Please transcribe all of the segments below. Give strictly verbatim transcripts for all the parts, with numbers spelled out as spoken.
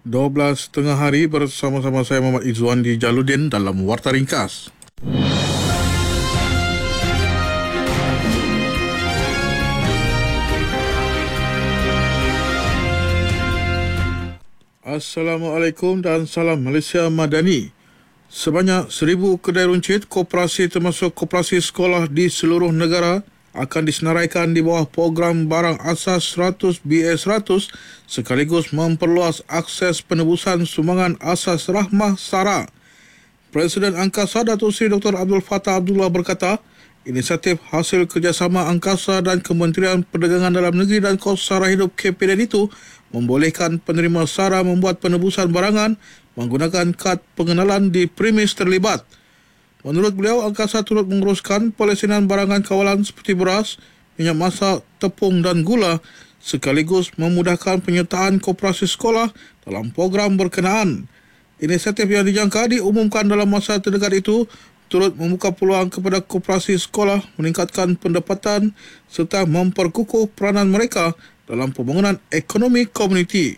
dua belas tengah hari bersama-sama saya Muhammad Izzuan di Jaludin dalam Warta Ringkas. Assalamualaikum dan salam Malaysia Madani. Sebanyak seribu kedai runcit koperasi termasuk koperasi sekolah di seluruh negara akan disenaraikan di bawah program barang asas seratus B A seratus sekaligus memperluas akses penebusan sumbangan asas rahmah SARA. Presiden Angkasa Datuk Seri Doktor Abdul Fattah Abdullah berkata, inisiatif hasil kerjasama Angkasa dan Kementerian Perdagangan Dalam Negeri dan Kos Sara Hidup K P D N itu membolehkan penerima SARA membuat penebusan barangan menggunakan kad pengenalan di premis terlibat. Menurut beliau, Angkasa turut menguruskan pelesinan barangan kawalan seperti beras, minyak masak, tepung dan gula sekaligus memudahkan penyertaan koperasi sekolah dalam program berkenaan. Inisiatif yang dijangka diumumkan dalam masa terdekat itu turut membuka peluang kepada koperasi sekolah meningkatkan pendapatan serta memperkukuh peranan mereka dalam pembangunan ekonomi komuniti.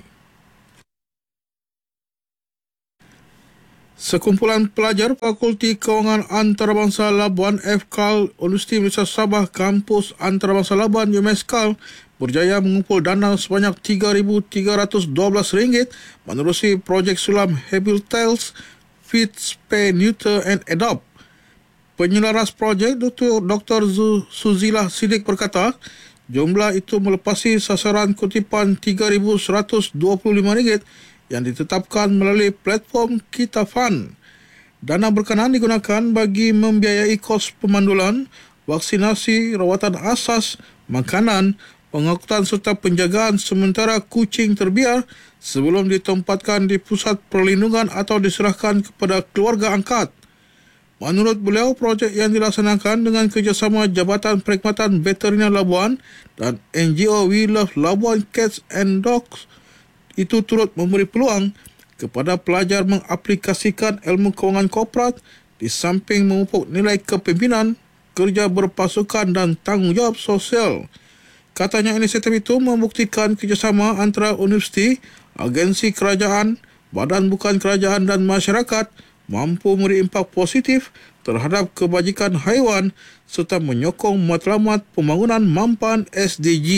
Sekumpulan pelajar Fakulti Kewangan Antarabangsa Labuan F K A L Universiti Malaysia Sabah Kampus Antarabangsa Labuan U M S K A L berjaya mengumpul dana sebanyak tiga ribu tiga ratus dua belas ringgit menerusi projek sulam Habiltiles Feed, Spay, Neuter and Adopt. Penyelaras projek Doktor Doktor Suzila Siddiq berkata, jumlah itu melepasi sasaran kutipan tiga ribu seratus dua puluh lima ringgit yang ditetapkan melalui platform Kita Fund. Dana berkenaan digunakan bagi membiayai kos pemandulan, vaksinasi, rawatan asas, makanan, pengangkutan serta penjagaan sementara kucing terbiar sebelum ditempatkan di pusat perlindungan atau diserahkan kepada keluarga angkat. Menurut beliau, projek yang dilaksanakan dengan kerjasama Jabatan Perkhidmatan Veteriner Labuan dan N G O We Love Labuan Cats and Dogs itu turut memberi peluang kepada pelajar mengaplikasikan ilmu kewangan korporat di samping memupuk nilai kepimpinan, kerja berpasukan dan tanggungjawab sosial. Katanya inisiatif itu membuktikan kerjasama antara universiti, agensi kerajaan, badan bukan kerajaan dan masyarakat mampu memberi impak positif terhadap kebajikan haiwan serta menyokong matlamat pembangunan mampan S D G.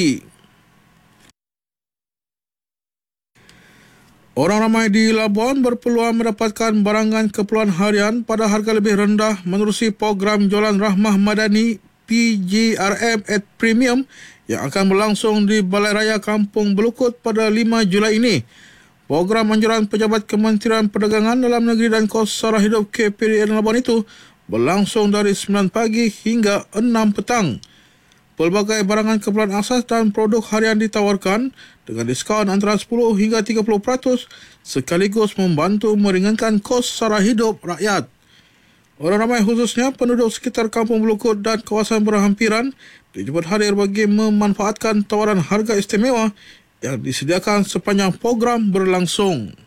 Orang ramai di Labuan berpeluang mendapatkan barangan keperluan harian pada harga lebih rendah menerusi program Jualan Rahmah Madani P J R M at Premium yang akan berlangsung di Balai Raya Kampung Belukut pada lima Julai ini. Program anjuran Pejabat Kementerian Perdagangan Dalam Negeri dan Kos Sara Hidup K P D N Labuan itu berlangsung dari sembilan pagi hingga enam petang. Pelbagai barangan keperluan asas dan produk harian ditawarkan dengan diskaun antara sepuluh hingga tiga puluh peratus sekaligus membantu meringankan kos sara hidup rakyat. Orang ramai khususnya penduduk sekitar Kampung Belukut dan kawasan berhampiran dijemput hadir bagi memanfaatkan tawaran harga istimewa yang disediakan sepanjang program berlangsung.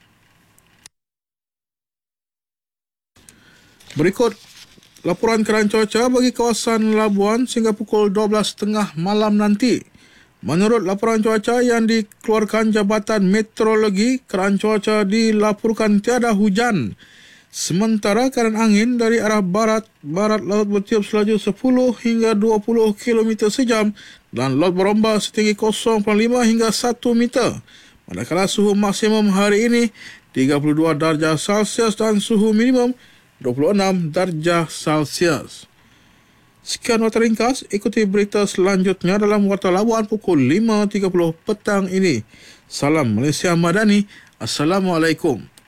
Berikut laporan keadaan cuaca bagi kawasan Labuan sehingga pukul dua belas tiga puluh malam nanti. Menurut laporan cuaca yang dikeluarkan Jabatan Meteorologi, keadaan cuaca dilaporkan tiada hujan. Sementara keadaan angin dari arah barat, barat laut bertiup selaju sepuluh hingga dua puluh kilometer sejam dan laut berombak setinggi kosong perpuluhan lima hingga satu meter. Manakala suhu maksimum hari ini tiga puluh dua darjah Celsius dan suhu minimum dua puluh enam darjah Celsius. Sekian Warta Ringkas, ikuti berita selanjutnya dalam Warta Labuan pukul lima tiga puluh petang ini. Salam Malaysia Madani. Assalamualaikum.